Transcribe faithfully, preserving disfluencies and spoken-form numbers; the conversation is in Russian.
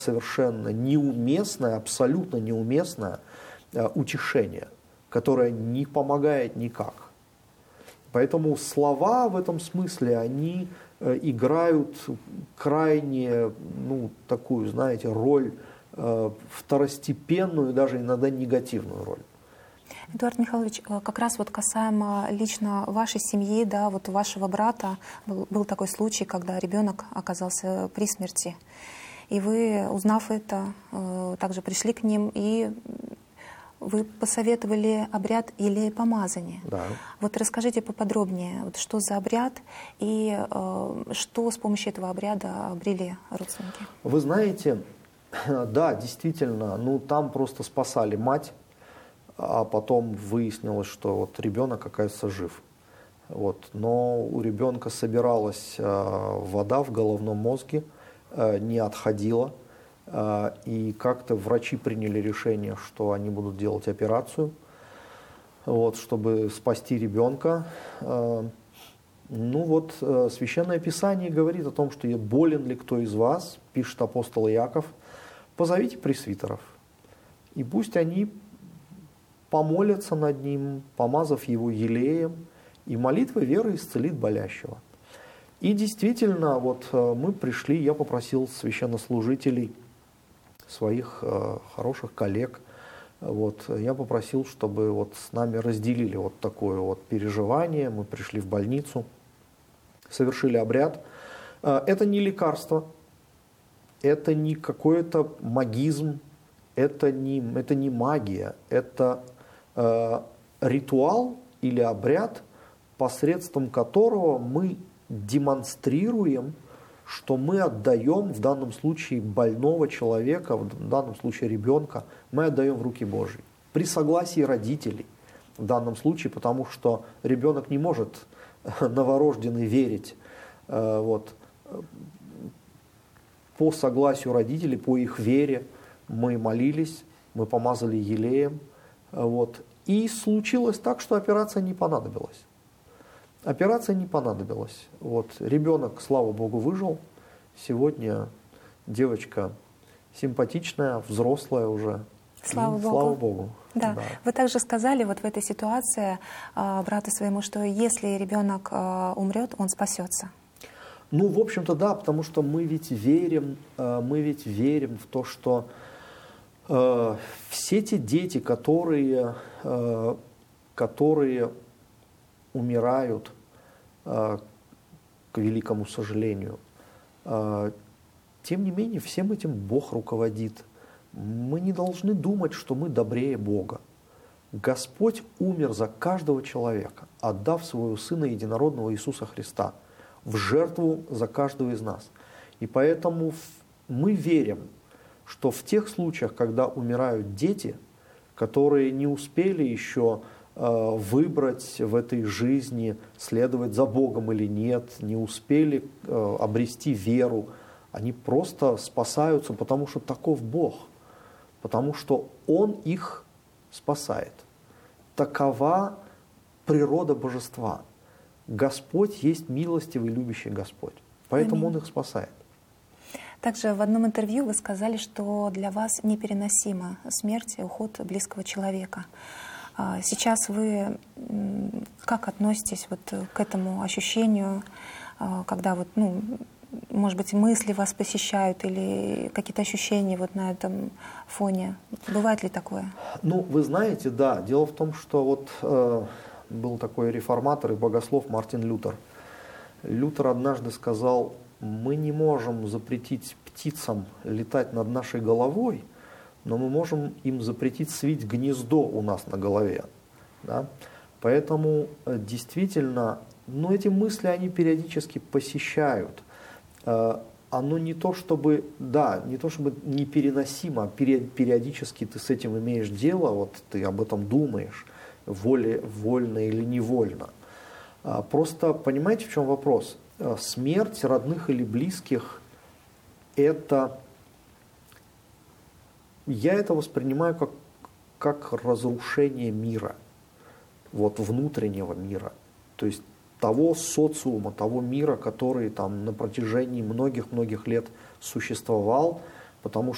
совершенно неуместное, абсолютно неуместное э, утешение, которое не помогает никак. Поэтому слова в этом смысле, они э, играют крайне, ну, такую, знаете, роль, э, второстепенную, даже иногда негативную роль. Эдуард Михайлович, как раз вот касаемо лично вашей семьи, да, вот у вашего брата был, был такой случай, когда ребенок оказался при смерти. И вы, узнав это, также пришли к ним, и вы посоветовали обряд елеепомазания. Да. Вот расскажите поподробнее, вот что за обряд и э, что с помощью этого обряда обрели родственники? Вы знаете, да, действительно, ну там просто спасали мать, а потом выяснилось, что вот ребенок, оказывается, жив. Вот. Но у ребенка собиралась э, вода в головном мозге, э, не отходила. Э, и как-то врачи приняли решение, что они будут делать операцию, вот, чтобы спасти ребенка. Э, ну вот, э, Священное Писание говорит о том, что болен ли кто из вас, пишет апостол Иаков, позовите пресвитеров. И пусть они помолятся над ним, помазав его елеем, и молитва веры исцелит болящего. И действительно, вот мы пришли, я попросил священнослужителей, своих э, хороших коллег, вот, я попросил, чтобы вот с нами разделили вот такое вот переживание. Мы пришли в больницу, совершили обряд. Э, это не лекарство, это не какой-то магизм, это не, это не магия, это э, ритуал или обряд, посредством которого мы демонстрируем, что мы отдаем в данном случае больного человека, в данном случае ребенка, мы отдаем в руки Божьи. При согласии родителей в данном случае, потому что ребенок не может новорожденный верить. Э, вот, по согласию родителей, по их вере мы молились, мы помазали елеем. Вот, и случилось так, что операция не понадобилась. Операция не понадобилась. Вот. Ребенок, слава Богу, выжил. Сегодня девочка симпатичная, взрослая уже. Слава Богу. Слава Богу. Да. Да. Вы также сказали вот в этой ситуации э, брату своему, что если ребенок э, умрет, он спасется. Ну, в общем-то, да, потому что мы ведь верим, э, мы ведь верим в то, что э, все те дети, которые, э, которые умирают, э, к великому сожалению, э, тем не менее, всем этим Бог руководит. Мы не должны думать, что мы добрее Бога. Господь умер за каждого человека, отдав своего Сына Единородного Иисуса Христа в жертву за каждого из нас. И поэтому мы верим, что в тех случаях, когда умирают дети, которые не успели еще выбрать в этой жизни, следовать за Богом или нет, не успели обрести веру, они просто спасаются, потому что таков Бог, потому что Он их спасает. Такова природа божества. Господь есть милостивый, любящий Господь, поэтому Аминь. Он их спасает. Также в одном интервью вы сказали, что для вас непереносима смерть и уход близкого человека. Сейчас вы как относитесь вот к этому ощущению, когда вот, ну, может быть, мысли вас посещают или какие-то ощущения вот на этом фоне? Бывает ли такое? Ну, вы знаете, да. Дело в том, что вот э, был такой реформатор и богослов Мартин Лютер. Лютер однажды сказал: мы не можем запретить птицам летать над нашей головой, но мы можем им запретить свить гнездо у нас на голове. Да? Поэтому действительно, ну, эти мысли, они периодически посещают. Оно не то чтобы, да, не то чтобы непереносимо, а периодически ты с этим имеешь дело, вот ты об этом думаешь, воле, вольно или невольно. Просто понимаете, в чем вопрос? Смерть родных или близких – это… Я это воспринимаю как, как разрушение мира, вот внутреннего мира, то есть того социума, того мира, который там на протяжении многих-многих лет существовал, потому что